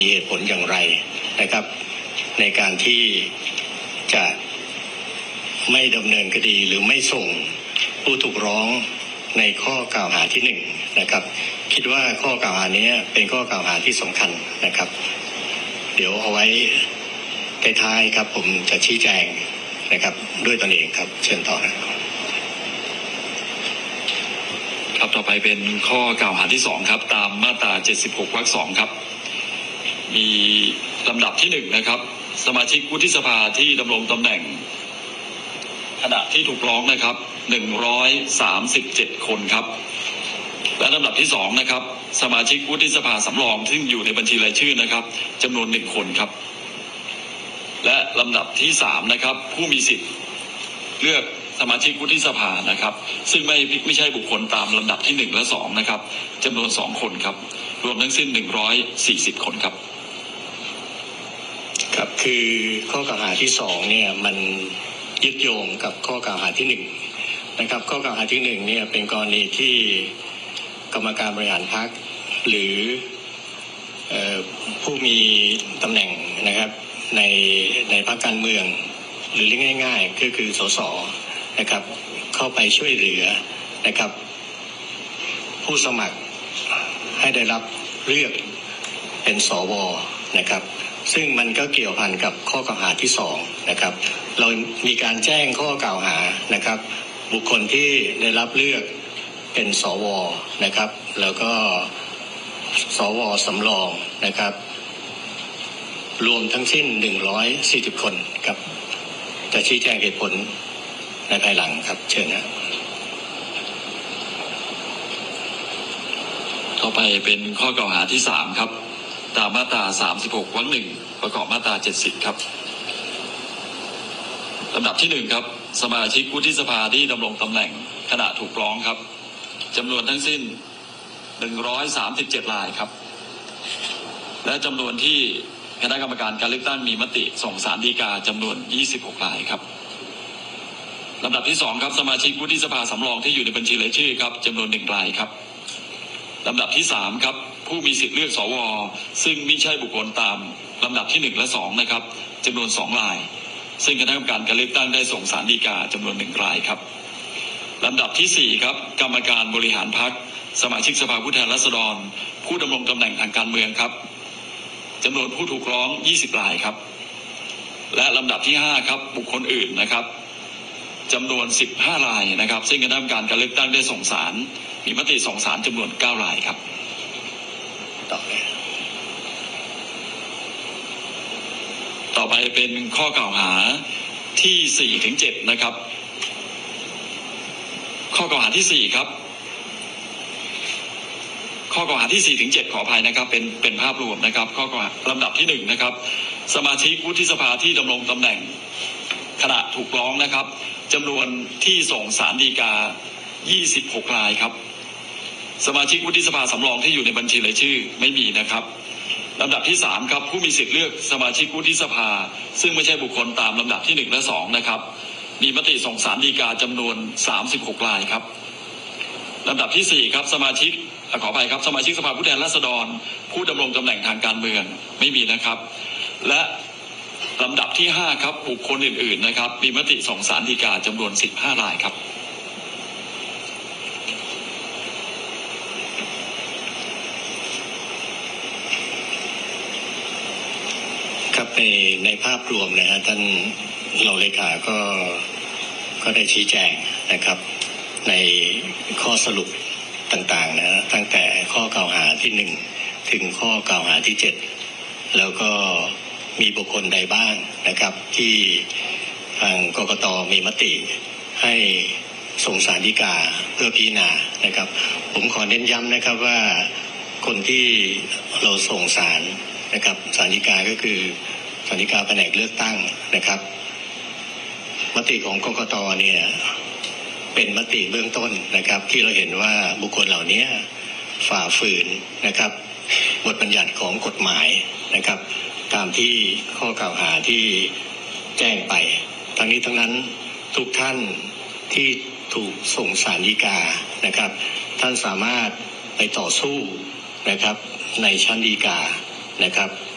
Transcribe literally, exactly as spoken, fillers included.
มีเหตุผลอย่างไรนะครับในการที่จะไม่ดำเนินคดีหรือไม่ส่งผู้ถูกร้องในข้อกล่าวหาที่หนึ่งนะครับคิดว่าข้อกล่าวหานี้เป็นข้อกล่าวหาที่สำคัญนะครับเดี๋ยวเอาไว้ท้ายๆครับผมจะชี้แจงนะครับด้วยตนเองครับเชิญต่อนะครับต่อไปเป็นข้อกล่าวหาที่สองครับตามมาตราเจ็ดสิบหกวรรคสองครับมีลำดับที่หนึ่งนะครับสมาชิกวุฒิสภาที่ดำรงตำแหน่งขณะที่ถูกร้องนะครับหนึ่งร้อยสามสิบเจ็ดคนครับและลำดับที่สองนะครับสมาชิกวุฒิสภาสำรองซึ่งอยู่ในบัญชีรายชื่อนะครับจำนวนหนึ่งคนครับและลำดับที่สามนะครับผู้มีสิทธิ์เลือกสมาชิกวุฒิสภานะครับซึ่งไม่ไม่ใช่บุคคลตามลำดับที่หนึ่งและสองนะครับจำนวนสองคนครับรวมทั้งสิ้นหนึ่งร้อยสี่สิบคนครับครับคือข้อกล่าวหาที่สองเนี่ยมันยึดโยงกับข้อกล่าวหาที่หนึ่งนะครับข้อกล่าวหาที่หนึ่งเนี่ยเป็นกรณีที่กรรมการบริหารพรรคหรือผู้มีตำแหน่งนะครับในในพรรคการเมืองหรือเรียกง่ายๆก็คือสสนะครับเข้าไปช่วยเหลือนะครับผู้สมัครให้ได้รับเลือกเป็นสวนะครับซึ่งมันก็เกี่ยวพันกับข้อกล่าวหาที่สองนะครับเรามีการแจ้งข้อกล่าวหานะครับบุคคลที่ได้รับเลือกเป็นสวนะครับแล้วก็สวสำรองนะครับรวมทั้งสิ้นหนึ่งร้อยสี่สิบคนครับจะชี้แจงเหตุผลในภายหลังครับเชิญนะต่อไปเป็นข้อกล่าวหาที่สามครับตามมาตราสามสิบหกวรรคหนึ่งประกอบมาตราเจ็ดสิบครับลำดับที่หนึ่งครับสมาชิกวุฒิสภาที่ดำรงตำแหน่งขณะถูกร้องครับจำนวนทั้งสิ้นหนึ่งร้อยสามสิบเจ็ดรายครับและจำนวนที่คณะกรรมการการเลือกตั้งมีมติส่งศาลฎีกาจำนวนยี่สิบหกรายครับลำดับที่สองครับสมาชิกวุฒิสภาสำรองที่อยู่ในบัญชีรายชื่อครับจำนวนหนึ่งรายครับลำดับที่สามครับผู้มีสิทธิ์เลือกสวซึ่งไม่ใช่บุคคลตามลำดับที่หนึ่งและสองนะครับจำนวนสองรายซึ่งคณะกรรมการการเลือกตั้งได้ส่งศาลฎีกาจำนวนหนึ่งรายครับลำดับที่สี่ครับกรรมการบริหารพรรคสมาชิกสภาผู้แทนราษฎรผู้ดำรงตำแหน่งทางการเมืองครับจำนวนผู้ถูกร้องยี่สิบรายครับและลำดับที่ห้าครับบุคคลอื่นนะครับจำนวนสิบห้ารายนะครับซึ่งคณะกรรมการการเลือกตั้งได้ส่งศาลมีมติส่งศาลจำนวนเก้ารายครับต่อไปต่อไปเป็นข้อกล่าวหาที่สี่ถึงเจ็ดนะครับข้อกล่าวหาที่สี่ครับข้อกล่าวหาที่สี่ถึงเจ็ดขออภัยนะครับเป็นเป็นภาพรวมนะครับข้อกล่าวหาลำดับที่หนึ่งนะครับสมาชิกวุฒิสภาที่ดำรงตำแหน่งขณะถูกร้องนะครับจำนวนที่ส่งศาลฎีกายี่สิบหกรายครับสมาชิกวุฒิสภาสำรองที่อยู่ในบัญชีรายชื่อไม่มีนะครับลำดับที่สามครับผู้มีสิทธิ์เลือกสมาชิกวุฒิสภาซึ่งไม่ใช่บุคคลตามลำดับที่หนึ่งและสองนะครับมีมติส่งศาลฎีกาจำนวนสามสิบหกรายครับลำดับที่สี่ครับสมาชิกขออภัยครับสมาชิกสภาผู้แทนราษฎรผู้ดำรงตำแหน่งทางการเมืองไม่มีนะครับและลำดับที่ห้าครับบุคคลอื่นๆนะครับมีมติส่งศาลฎีกาจำนวนสิบห้ารายครับครับในในภาพรวมนะฮะท่านรองเลขาก็ก็ได้ชี้แจงนะครับในข้อสรุปต่างๆนะตั้งแต่ข้อกล่าวหาที่หนึ่งถึงข้อกล่าวหาที่เจ็ดแล้วก็มีบุคคลใดบ้างนะครับที่ทางกกต.มีมติให้ส่งศาลฎีกาเพื่อพิจารณานะครับผมขอเน้นย้ำนะครับว่าคนที่เราส่งศาลนะครับศาลฎีกาก็คือศาลฎีกาแผนกเลือกตั้งนะครับมติของกกต.เนี่ยเป็นมติเบื้องต้นนะครับที่เราเห็นว่าบุคคลเหล่านี้ฝ่าฝืนนะครับบทบัญญัติของกฎหมายนะครับตามที่ข้อกล่าวหาที่แจ้งไปทั้งนี้ทั้งนั้นทุกท่านที่ถูกส่งศาลฎีกานะครับท่านสามารถไปต่อสู้นะครับในชั้นฎีกานะครับ